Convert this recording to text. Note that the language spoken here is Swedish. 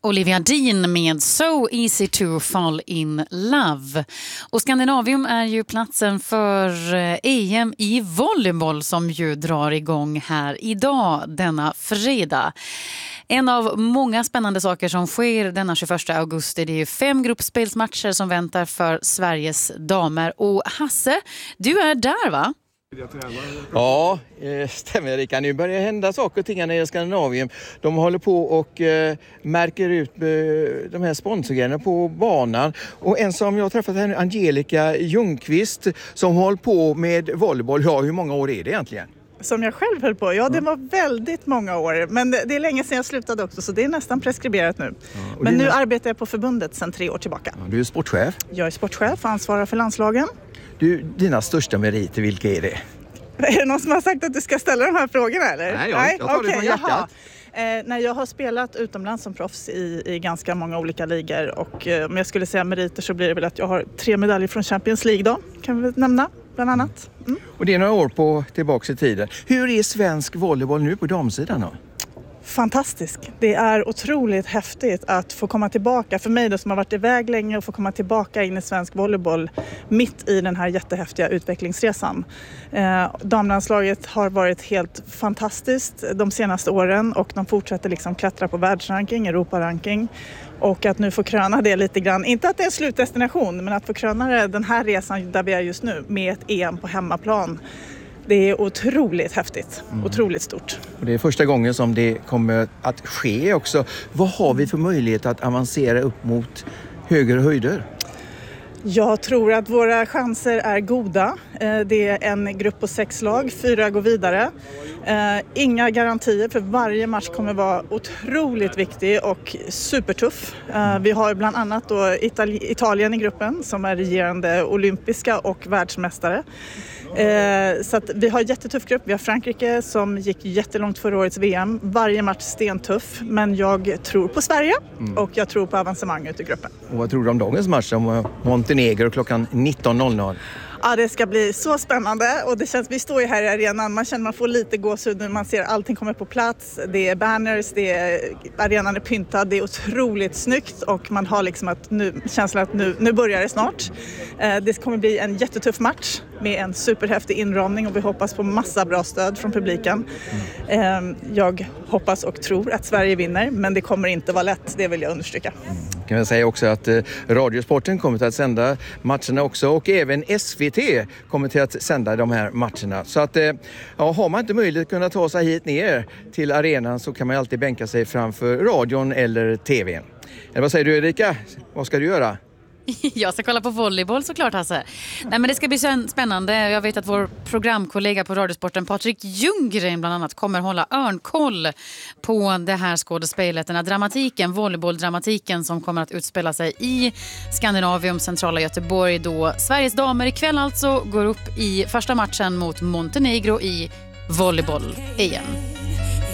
Olivia Dean med So Easy to Fall in Love. Och Skandinavium är ju platsen för EM i volleyboll som ju drar igång här idag, denna fredag. En av många spännande saker som sker denna 21 augusti, det är ju 5 gruppspelsmatcher som väntar för Sveriges damer. Och Hasse, du är där va? Ja, stämmer Erika. Nu börjar hända saker och ting när i Skandinavien. De håller på och märker ut de här sponsorgrejerna på banan. Och en som jag har träffat här nu, Angelica Ljungqvist, som håller på med volleyboll. Ja, hur många år är det egentligen? Som jag själv höll på? Ja, det var väldigt många år. Men det är länge sedan jag slutade också, så det är nästan preskriberat nu. Ja, men nu arbetar jag på förbundet sedan 3 år tillbaka. Ja, du är sportchef? Jag är sportchef och ansvarar för landslagen. Du, dina största meriter, vilka är det? Är det någon som har sagt att du ska ställa de här frågorna eller? Nej, jag tar det från hjärtat. Jag har spelat utomlands som proffs i ganska många olika ligor. Och om jag skulle säga meriter så blir det väl att jag har 3 medaljer från Champions League då. Kan vi nämna bland annat. Mm. Och det är några år tillbaka i tiden. Hur är svensk volleyboll nu på damsidan då? Fantastisk. Det är otroligt häftigt att få komma tillbaka. För mig då, som har varit iväg länge, och få komma tillbaka in i svensk volleyboll mitt i den här jättehäftiga utvecklingsresan. Damlandslaget har varit helt fantastiskt de senaste åren och de fortsätter liksom klättra på världsranking, Europaranking. Och att nu få kröna det lite grann, inte att det är en slutdestination, men att få kröna den här resan där vi är just nu med ett EM på hemmaplan. Det är otroligt häftigt, otroligt stort. Och det är första gången som det kommer att ske också. Vad har vi för möjlighet att avancera upp mot högre höjder? Jag tror att våra chanser är goda. Det är en grupp på 6 lag, 4 går vidare. Inga garantier, för varje match kommer vara otroligt viktig och supertuff. Vi har bland annat då Italien i gruppen som är regerande olympiska och världsmästare. Så att vi har en jättetuff grupp. Vi har Frankrike som gick jättelångt förra årets VM. Varje match stentuff, men jag tror på Sverige och jag tror på avancemanget i gruppen. Och vad tror du om dagens match om Montenegro klockan 19.00? Ja, det ska bli så spännande och det känns, vi står ju här i arenan, man får lite gåshud när man ser allting kommer på plats. Det är banners, arenan är pyntad, det är otroligt snyggt och man har liksom känslan att nu börjar det snart. Det kommer bli en jättetuff match med en superhäftig inramning och vi hoppas på massa bra stöd från publiken. Jag hoppas och tror att Sverige vinner, men det kommer inte vara lätt, det vill jag understryka. Kan jag säga också att Radiosporten kommer att sända matcherna också och även SVT kommer till att sända de här matcherna. Så att har man inte möjlighet att kunna ta sig hit ner till arenan så kan man alltid bänka sig framför radion eller tvn. Eller vad säger du Erika? Vad ska du göra? Jag ska kolla på volleyboll såklart Hasse. Nej, men det ska bli spännande. Jag vet att vår programkollega på Radiosporten Patrik Ljunggren bland annat kommer hålla örnkoll på det här skådespelet. Den här dramatiken, volleybolldramatiken som kommer att utspela sig i Skandinavium, centrala Göteborg då Sveriges damer ikväll alltså går upp i första matchen mot Montenegro i volleyboll-EM.